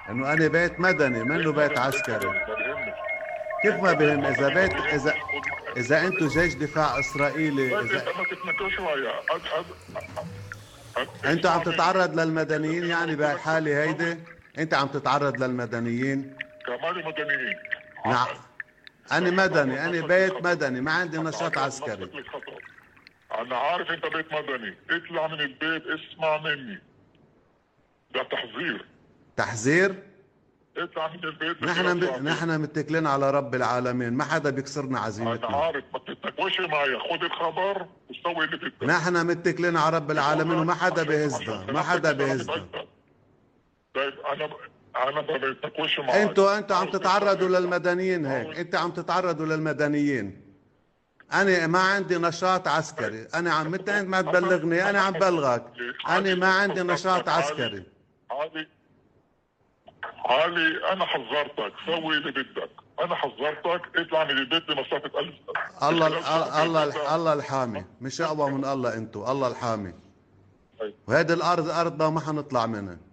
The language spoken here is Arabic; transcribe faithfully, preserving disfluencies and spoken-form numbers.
انه انا بيت مدني منه بيت عسكري. ما بيهمش. كيف ما بهم؟ أنا اذا بيت بقول لك اذا خد مكانك. اذا انتم جيش دفاع اسرائيلي، طيب اذا انت ما تتناقش معي. أد... أد... أد... انتم عم اسمع مني. تتعرض للمدنيين اذا انا يعني قلت لك بهالحالة سوي هيدي؟ انت عم تتعرض للمدنيين؟ كمان مدنيين. نعم. انا لما مدني، تعرض انا نفسك بيت للخطر، مدني، ما عندي نشاط هتعرض عسكري. نفسك للخطر. انا عارف انت بيت مدني، اطلع من البيت. اسمع مني، ده تحذير. تحذير؟ اطلع من البيت نحن بخلال ب... ساعتين. نحن متكلين على رب العالمين، ما حدا بيكسرنا انا عزيمتنا. عارف، ما تتناقش معي. خد الخبر وسوي اللي بدك. نحن متكلين على رب بقول العالمين لك وما حدا عشان عشان بيهزنا، ما سلامتك حدا وسلامة بيهزنا. عيلتك. طيب انا انا ما بتناقش معك. انتوا انتوا عم عاوز تطلع تتعرضوا اطلع. للمدنيين هيك، عاوز. انت عم تتعرضوا للمدنيين. انا ما عندي نشاط طيب عسكري، انا عم متى انت ما انا تبلغني، انا انا عم بلغك. انا علي ما عندي نشاط حذرتك. علي عسكري. علي علي انا حذرتك. سوي اللي بدك. انا حذرتك. اطلع من البيت لمسافة ألف. الله بخلال ساعتين الله انت- الله الحامي، مش اقوى من الله انتوا، الله الحامي. طيب. وهذه الارض ارضنا وما حنطلع منها.